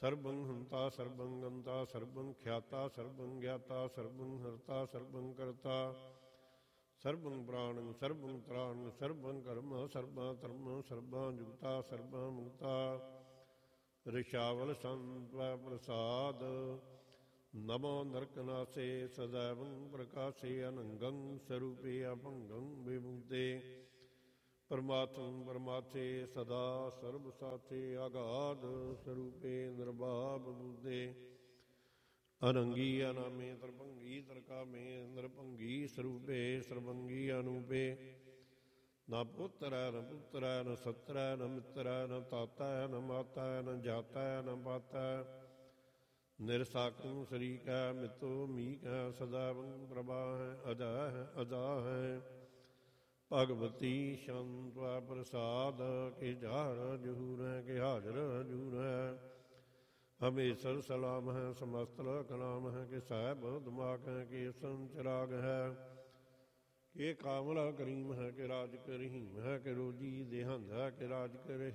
ਸਰਬੰ ਹੰਤਾ ਸਰਬੰ ਗੰਤਾ ਸਰਬੰ ਖਿਆਤਾ ਸਰਬੰ ਗਿਆਤਾ ਸਰਬੰ ਹਰਤਾ ਸਰਬੰ ਕਰਤਾ ਸਰਬੰ ਪ੍ਰਾਣੰ ਸਰਬੰ ਤਰਾਣੰ ਸਰਬੰ ਕਰਮ ਸਰਬਾ ਧਰਮ ਸਰਬਾ ਜੁਗਤਾ ਸਰਬਾ ਮੁਕਤਾ ਰਿਸ਼ਾਵਲ ਸੰਤਵੈ ਪ੍ਰਸਾਦ ਨਮੋ ਨਰਕਨਾਸੇ ਸदैवੰ ਪ੍ਰਕਾਸੇ ਅਨੰਗੰ ਸਰੂਪੇ ਅਭੰਗੰ ਵਿਮੁਕਤੇ ਪਰਮਾਤਮ ਪਰਮਾਥੇ ਸਦਾ ਸਰਬ ਸਾਥੇ ਆਗਾਧ ਸਰੂਪੇ ਨਿਰਭਾਵ ਬੁੱਧੇ ਅਨੰਗੀ ਅਨਾਮੇ ਤਰਭੰਗੀ ਤਰਕਾਮੇ ਨਿਰਭੰਗੀ ਸਰੂਪੇ ਸਰਬੰਗੀ ਅਨੂਪੇ ਨਾ ਪੁੱਤਰੈ ਨ ਪੁੱਤਰੈ ਨ ਸਤਰੈ ਨ ਮਿੱਤਰੈ ਨ ਤਾਤੈ ਨ ਮਾਤੈ ਨ ਜਾਤੈ ਨ ਪਾਤੈ ਨਿਰਸਾਕੰ ਸ਼ਰੀਕੈ ਮਿੱਤੋ ਮੀਕੈ ਸਦਾਵੰ ਪ੍ਰਭਾਹੈ ਅਜੈ ਅਜਾ ਹੈ ਭਗਵਤੀ ਸ਼ੰਤਵੈ ਪ੍ਰਸਾਦ ਕੇ ਜਾਹਰ ਜਹੂਰ ਹੈ ਕੇ ਹਾਜ਼ਰ ਹਜੂਰ ਹੈ ਹਮੇਸ਼ਰ ਸਲਾਮ ਹੈ ਸਮਸਤ ਕਲਾਮ ਹੈ ਕਿ ਸਾਹਿਬ ਦਿਮਾਗ ਹੈ ਕਿ ਸੰਚਰਾਗ ਹੈ ਕਿ ਕਾਮਲਾ ਕਰੀਮ ਹੈ ਕਿ ਰਾਜ ਕਰੀਮ ਹੈ ਕਿ ਰੋਜੀ ਦੇਹੰਦ ਹੈ ਕਿ ਰਾਜ ਕਰ